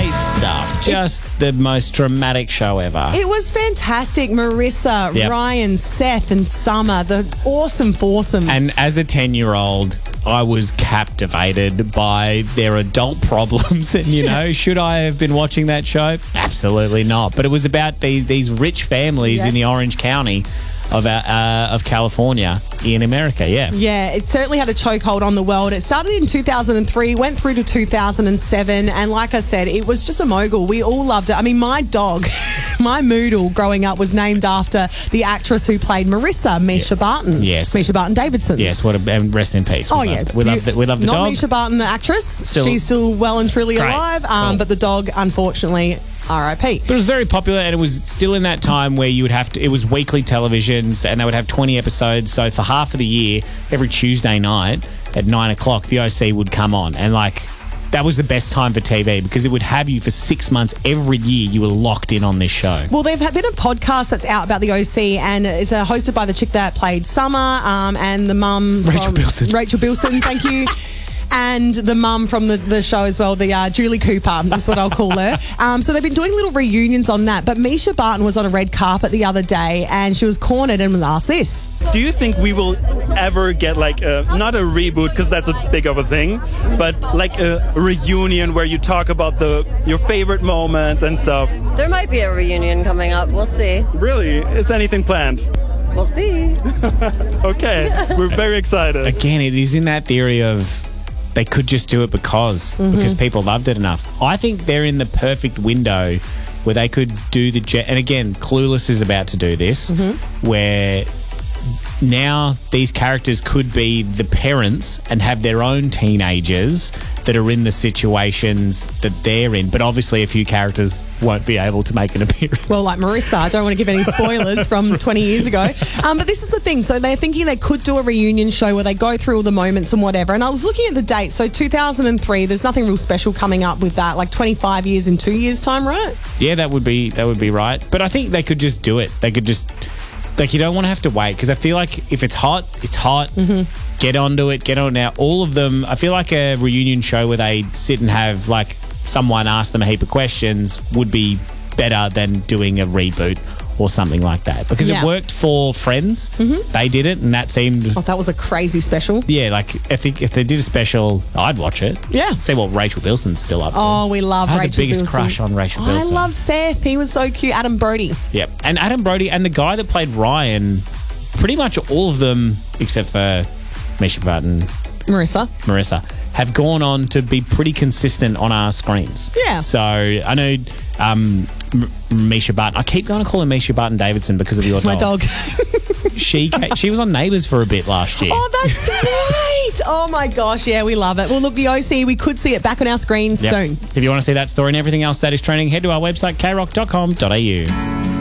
Great stuff. Just the most dramatic show ever. It was fantastic. Marissa, Yep. Ryan, Seth and Summer, the awesome foursome. And as a 10-year-old, I was captivated by their adult problems. And, should I have been watching that show? Absolutely not. But it was about these rich families in the Orange County of California in America, Yeah, it certainly had a chokehold on the world. It started in 2003, went through to 2007, and like I said, it was just a mogul. We all loved it. I mean, my dog, my Moodle growing up was named after the actress who played Marissa, Misha Barton. Yes. Misha Barton Davidson. Yes, and rest in peace. We love the Not dog. Misha Barton, the actress. She's still well and truly Great. alive, Cool. but the dog, unfortunately, R.I.P. But it was very popular, and it was still in that time where you would have to, it was weekly televisions, and they would have 20 episodes. So for half of the year, every Tuesday night at 9 o'clock, the OC would come on. And that was the best time for TV because it would have you for 6 months every year. You were locked in on this show. Well, they've been a podcast that's out about the OC, and it's hosted by the chick that played Summer and the mum. Rachel Bilson. Rachel Bilson, thank you. And the mum from the show as well, the Julie Cooper, that's what I'll call her. So they've been doing little reunions on that. But Misha Barton was on a red carpet the other day and she was cornered and was asked this. Do you think we will ever get not a reboot because that's a big of a thing, but like a reunion where you talk about your favorite moments and stuff? There might be a reunion coming up. We'll see. Really? Is anything planned? We'll see. Okay, we're very excited. Again, it is in that theory of they could just do it because people loved it enough. I think they're in the perfect window where they could do and again, Clueless is about to do this, where now these characters could be the parents and have their own teenagers that are in the situations that they're in. But obviously a few characters won't be able to make an appearance. Well, like Marissa, I don't want to give any spoilers from 20 years ago. But this is the thing. So they're thinking they could do a reunion show where they go through all the moments and whatever. And I was looking at the date. So 2003, there's nothing real special coming up with that. Like 25 years in 2 years' time, right? Yeah, that would be right. But I think they could just do it. They could just... you don't want to have to wait because I feel like if it's hot, it's hot. Get onto it. Get on it now. All of them, I feel like a reunion show where they sit and have someone ask them a heap of questions would be better than doing a reboot or something like that because it worked for Friends. They did it and that seemed... Oh, that was a crazy special. Yeah, I think if they did a special, I'd watch it. Yeah. See what Rachel Bilson's still up to. Oh, we love Rachel Bilson. I had the biggest crush on Rachel Bilson. I love Seth. He was so cute. Adam Brody. Yep. And Adam Brody and the guy that played Ryan, pretty much all of them, except for Misha Barton, Marissa, have gone on to be pretty consistent on our screens. Yeah. So I know Misha Barton. I keep going to call her Misha Barton Davidson because of your dog. My dog. She was on Neighbours for a bit last year. Oh, that's right. Oh, my gosh. Yeah, we love it. Well, look, the OC, we could see it back on our screens soon. If you want to see that story and everything else that is trending, head to our website, krock.com.au.